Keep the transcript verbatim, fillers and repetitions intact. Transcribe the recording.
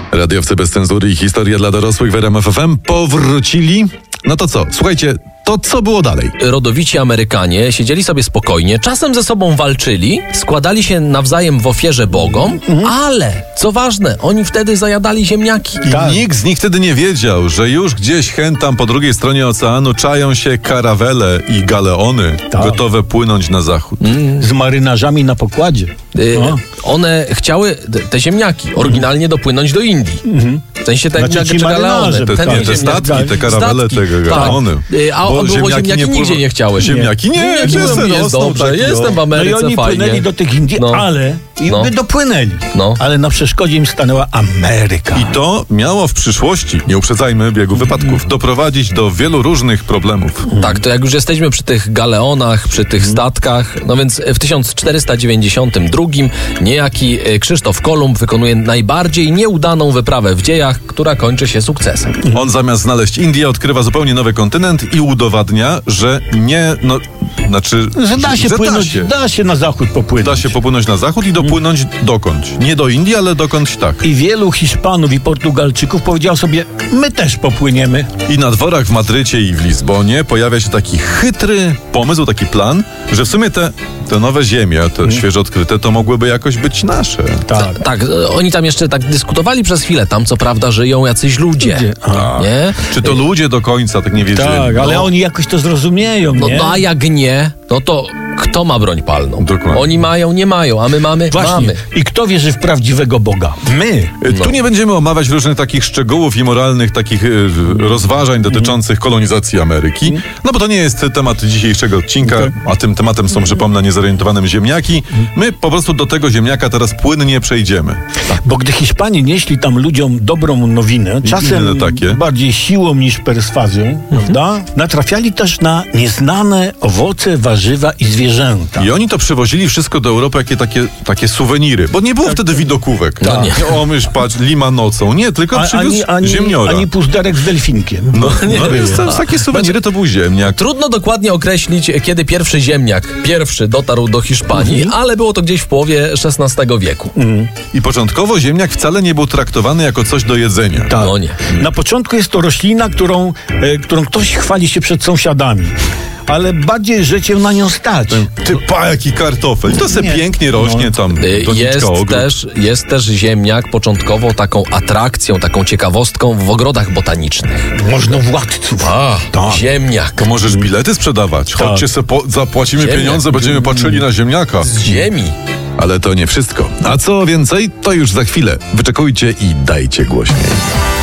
Radiowcy bez cenzury i historia dla dorosłych w R M F F M powrócili. No to co? Słuchajcie, to co było dalej? Rodowici Amerykanie siedzieli sobie spokojnie, czasem ze sobą walczyli, składali się nawzajem w ofierze bogom, mhm. ale, co ważne, oni wtedy zajadali ziemniaki. I tak. Nikt z nich wtedy nie wiedział, że już gdzieś hen tam po drugiej stronie oceanu czają się karawele i galeony, tak. gotowe płynąć na zachód. Mm. Z marynarzami na pokładzie. Y, one chciały, te ziemniaki, oryginalnie dopłynąć do Indii. Mhm. W sensie te znaczy, ziemniaki czy galeony. Te, te, te statki, te karawele, te galeony. Tak. A, bo ziemniaki, ziemniaki nie nigdzie nie chciały. Ziemniaki nie, nie, nie, nie jest dobrze. Taki, jestem w Ameryce, no i oni fajnie. płynęli do tych Indii, no. ale i no. by dopłynęli. No. Ale na przeszkodzie im stanęła Ameryka. I to miało w przyszłości, nie uprzedzajmy biegu wypadków, doprowadzić do wielu różnych problemów. Tak, to jak już jesteśmy przy tych galeonach, przy tych statkach, no więc w tysiąc czterysta dziewięćdziesiątym drugim niejaki Krzysztof Kolumb wykonuje najbardziej nieudaną wyprawę w dziejach, która kończy się sukcesem. On zamiast znaleźć Indię, odkrywa zupełnie nowy kontynent i udowadnia, że nie, no, znaczy... Że da się że płynąć, da się. da się na zachód popłynąć. Da się popłynąć na zachód i dopłynąć hmm. dokądś. Nie do Indii, ale dokądś tak. I wielu Hiszpanów i Portugalczyków powiedział sobie, my też popłyniemy. I na dworach w Madrycie i w Lizbonie pojawia się taki chytry pomysł, taki plan, że w sumie te, te nowe ziemie, te hmm. świeżo odkryte, to mogłyby jakoś być nasze. Tak. tak, oni tam jeszcze tak dyskutowali przez chwilę. Tam co prawda żyją jacyś ludzie. ludzie. A, nie? Czy to ludzie do końca, tak nie wiedzieli. Tak, ale no. oni jakoś to zrozumieją, no, nie? No a jak nie, no to kto ma broń palną? Dokładnie. Oni mają, nie mają, a my mamy, Właśnie. mamy. I kto wierzy w prawdziwego Boga? My. No. Tu nie będziemy omawiać różnych takich szczegółów i moralnych takich y, rozważań dotyczących kolonizacji Ameryki, no bo to nie jest temat dzisiejszego odcinka, a tym tematem są, przypomnę, niezorientowanym ziemniaki. My po prostu do tego ziemniaka teraz płynnie przejdziemy. Tak. Bo gdy Hiszpanie nieśli tam ludziom dobrą nowinę, czasem takie. bardziej siłą niż perswazją, mhm. prawda? Natrafiali też na nieznane owoce, warzywa i zwierzęta. I oni to przywozili wszystko do Europy, jakie takie, takie suweniry, bo nie było tak. wtedy widokówek. No nie. O, mysz, patrz, lima nocą. Nie, tylko przywiózł ani, ani, ziemniora. Ani puzderek z delfinkiem. No, no, no więc to, takie suweniry to był ziemniak. Trudno dokładnie określić, kiedy pierwszy ziemniak, pierwszy dotarł do Hiszpanii, mhm. ale było to gdzieś w połowie szesnastego wieku. Mhm. I początkowo ziemniak wcale nie był traktowany jako coś do jedzenia. Tak. No nie. Na początku jest to roślina, którą, e, którą ktoś chwali się przed sąsiadami. Ale bardziej, że cię na nią stać. Ty pa, jaki kartofel. To se nie. pięknie rośnie no. tam. Jest też, jest też ziemniak początkowo taką atrakcją, taką ciekawostką w ogrodach botanicznych. Można władców. A, tak. ziemniak. To możesz bilety sprzedawać. Tak. Chodźcie, se po, zapłacimy ziemniak. pieniądze, będziemy patrzyli na ziemniaka. Z ziemi. Ale to nie wszystko. A co więcej, to już za chwilę. Wyczekujcie i dajcie głośniej.